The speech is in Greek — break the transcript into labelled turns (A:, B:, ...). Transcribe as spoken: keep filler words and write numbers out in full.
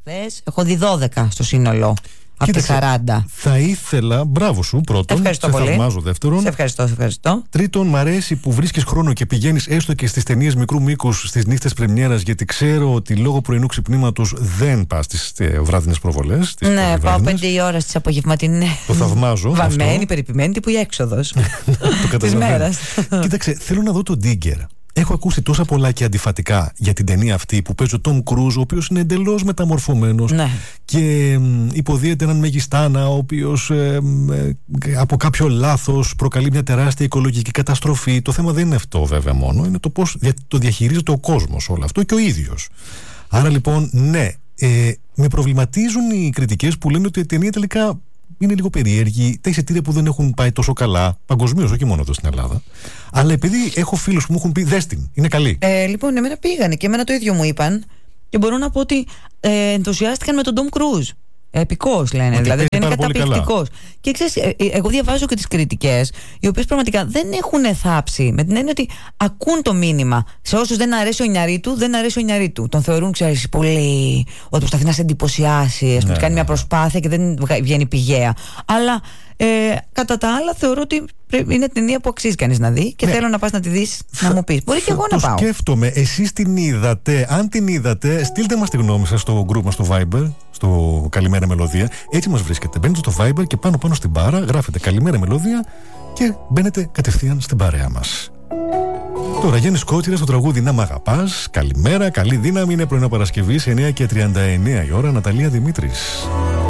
A: Θες, έχω δει δώδεκα στο σύνολο. Από τη σαράντα.
B: Θα ήθελα, μπράβο σου, πρώτον.
A: Ευχαριστώ
B: σε
A: πολύ.
B: θαυμάζω, δεύτερον.
A: Σε ευχαριστώ, σε ευχαριστώ.
B: Τρίτον, μ' αρέσει που βρίσκεις χρόνο και πηγαίνεις έστω και στις ταινίες μικρού μήκους στις νύχτες πρεμιέρας, γιατί ξέρω ότι λόγω πρωινού ξυπνήματος δεν πας στις ε, βράδυνες προβολές.
A: Ναι, πάω πέντε η ώρα στις απογευματινές.
B: Το θαυμάζω.
A: Βαμμένη, περιποιημένη, τύπου η έξοδος της μέρας.
B: Κοίταξε, θέλω να δω τον Digger. Έχω ακούσει τόσα πολλά και αντιφατικά για την ταινία αυτή που παίζει ο Τόμ Κρούζ, ο οποίος είναι εντελώς μεταμορφωμένος, ναι, και ε, υποδίεται έναν μεγιστάνα, ο οποίος ε, ε, από κάποιο λάθος προκαλεί μια τεράστια οικολογική καταστροφή. Το θέμα δεν είναι αυτό βέβαια μόνο, είναι το πώς το διαχειρίζεται ο κόσμος όλο αυτό και ο ίδιος. Άρα λοιπόν, ναι, ε, με προβληματίζουν οι κριτικές που λένε ότι η ταινία τελικά είναι λίγο περίεργη, τα εισιτήρια που δεν έχουν πάει τόσο καλά, παγκοσμίως, όχι μόνο εδώ στην Ελλάδα. Αλλά επειδή έχω φίλους που μου έχουν πει, δες την, είναι καλή.
A: Ε, λοιπόν, εμένα πήγανε και εμένα το ίδιο μου είπαν. Και μπορώ να πω ότι ε, ενθουσιάστηκαν με τον Τόμ Κρούζ. Επικός λένε, δηλαδή είναι καταπληκτικός. Και ξέρεις, ε, ε, εγώ διαβάζω και τις κριτικές, οι οποίες πραγματικά δεν έχουν θάψει, με την έννοια ότι ακούν το μήνυμα. Σε όσους δεν αρέσει ο Ινιαρρίτου, δεν αρέσει ο Ινιαρρίτου. Τον θεωρούν, ξέρεις, πολύ, ότι προσπαθεί να σε εντυπωσιάσει, ναι, ότι κάνει μια προσπάθεια και δεν βγαίνει πηγαία. Αλλά ε, κατά τα άλλα θεωρώ ότι είναι ταινία που αξίζει κανείς να δει και ναι, θέλω να πας να τη δεις, να μου πεις. Μπορεί και εγώ να πάω.
B: Το σκέφτομαι, εσείς την είδατε? Αν την είδατε, στείλτε μας τη γνώμη σας στο group μας στο Viber, στο Καλημέρα Μελωδία. Έτσι μας βρίσκεται. Μπαίνετε στο Viber και πάνω πάνω στην μπάρα γράφετε Καλημέρα Μελωδία και μπαίνετε κατευθείαν στην παρέα μας. Τώρα Γιάννης Κότσιρας στο τραγούδι «Να μ' αγαπάς». Καλημέρα, καλή δύναμη. Είναι πρωινό Παρασκευή, εννιά και τριάντα εννέα η ώρα. Ναταλία Δημήτρης.